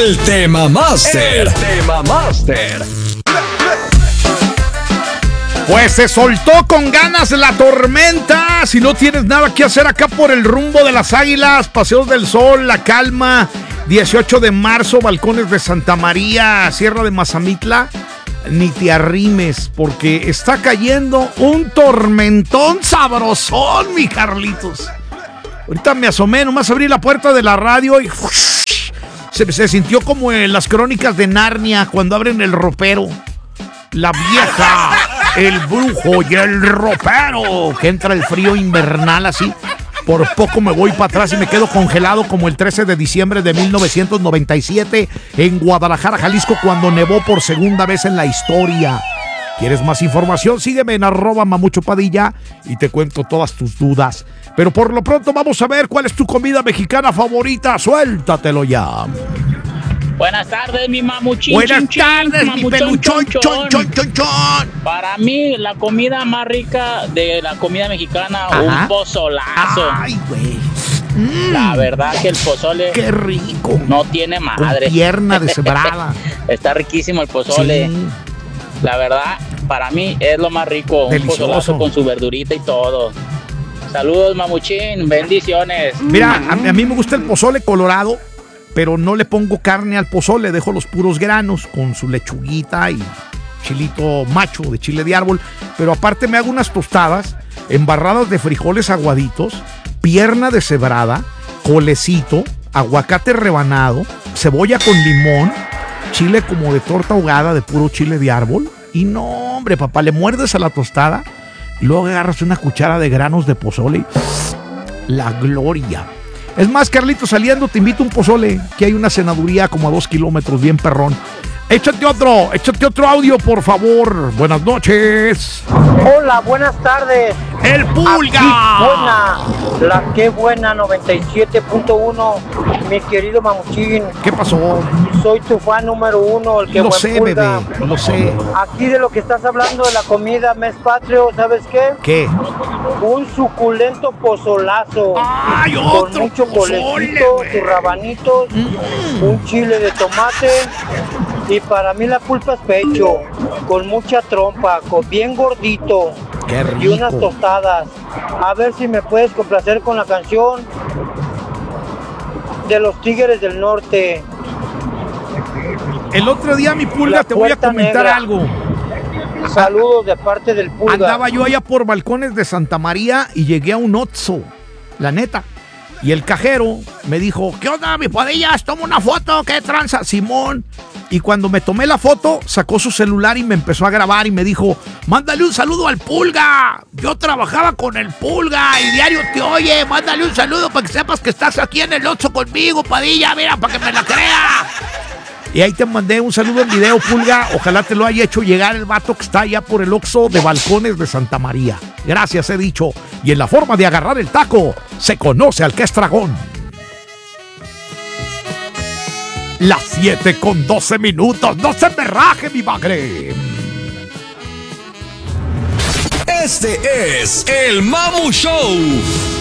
El Tema Master. Pues se soltó con ganas la tormenta. Si no tienes nada que hacer acá por el rumbo de las Águilas, Paseos del Sol, La Calma, 18 de marzo, Balcones de Santa María, Sierra de Mazamitla, ni te arrimes, porque está cayendo un tormentón sabrosón, mi Carlitos. Ahorita me asomé, nomás abrí la puerta de la radio y se sintió como en las crónicas de Narnia cuando abren el ropero. La vieja, el brujo y el ropero, que entra el frío invernal así. Por poco me voy para atrás y me quedo congelado como el 13 de diciembre de 1997 en Guadalajara, Jalisco, cuando nevó por segunda vez en la historia. ¿Quieres más información? Sígueme en @mamuchopadilla y te cuento todas tus dudas. Pero por lo pronto vamos a ver cuál es tu comida mexicana favorita. Suéltatelo ya. Buenas tardes, mi mamuchín. Buenas tardes, mi peluchón, chon. Para mí, la comida más rica de la comida mexicana, un pozolazo. Ay, güey. La verdad que el pozole... ¡Qué rico! No tiene madre. Con pierna deshebrada. Está riquísimo el pozole. Sí. La verdad, para mí es lo más rico. Delicioso. Un pozolazo con su verdurita y todo. Saludos, mamuchín. Bendiciones. Mira, a mí me gusta el pozole colorado, pero no le pongo carne al pozole, dejo los puros granos con su lechuguita y chilito macho de chile de árbol. Pero aparte me hago unas tostadas embarradas de frijoles aguaditos, pierna deshebrada, colecito, aguacate rebanado, cebolla con limón, chile como de torta ahogada de puro chile de árbol. Y no, hombre, papá, le muerdes a la tostada y luego agarras una cuchara de granos de pozole y la gloria. Es más, Carlito, saliendo te invito a un pozole, que hay una cenaduría como a 2 kilómetros, bien perrón. Échate otro audio, por favor. Buenas noches. Hola, buenas tardes. ¡El Pulga! Qué buena 97.1, mi querido mamuchín. ¿Qué pasó? Soy tu fan número 1, el que lo sé, Pulga. Bebé, lo sé. Aquí de lo que estás hablando de la comida mes patrio, ¿sabes qué? ¿Qué? Un suculento pozolazo. ¡Ay, con otro mucho pozole, colecito, güey! sus rabanitos, un chile de tomate. Y para mí la pulpa es pecho, con mucha trompa, bien gordito. ¡Qué rico! Y unas tostadas. A ver si me puedes complacer con la canción de los Tigres del Norte. El otro día, mi Pulga, te voy a comentar negra. algo. Saludos de parte del Pulga. Andaba yo allá por Balcones de Santa María y llegué a un Oxxo, la neta. Y el cajero me dijo, ¿qué onda, mi Padillas? Toma una foto, ¿qué tranza, Simón? Y cuando me tomé la foto, sacó su celular y me empezó a grabar y me dijo, mándale un saludo al Pulga. Yo trabajaba con el Pulga y diario te oye. Mándale un saludo para que sepas que estás aquí en el Oxxo conmigo, Padilla. Mira, para que me la crea. Y ahí te mandé un saludo en video, Pulga. Ojalá te lo haya hecho llegar el vato que está allá por el Oxxo de Balcones de Santa María. Gracias, he dicho. Y en la forma de agarrar el taco, se conoce al que es dragón. Las 7:12. No se me raje, mi bagre. Este es el Mamu Show.